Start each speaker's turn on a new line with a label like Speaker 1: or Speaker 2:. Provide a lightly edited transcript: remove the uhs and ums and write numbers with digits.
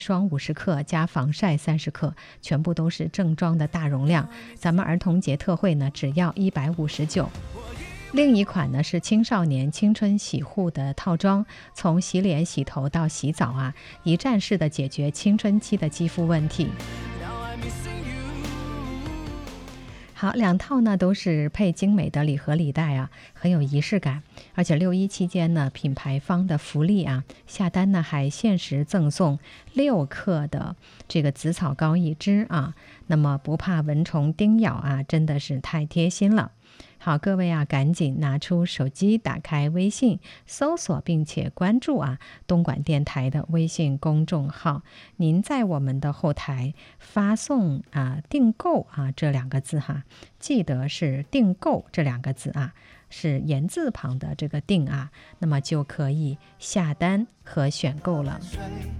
Speaker 1: 霜50克加防晒30克，全部都是正装的大容量。咱们儿童节特惠呢，只要159。另一款呢是青少年青春洗护的套装，从洗脸、洗头到洗澡啊，一站式的解决青春期的肌肤问题。好，2套呢都是配精美的礼盒礼袋啊，很有仪式感。而且6·1期间呢，品牌方的福利啊，下单呢还限时赠送6克的这个紫草膏1支啊，那么不怕蚊虫叮咬啊，真的是太贴心了。好，各位啊，赶紧拿出手机，打开微信，搜索并且关注啊东莞电台的微信公众号。您在我们的后台发送订购这2个字哈，记得是订购这2个字啊，是言字旁的这个订啊，那么就可以下单和选购了。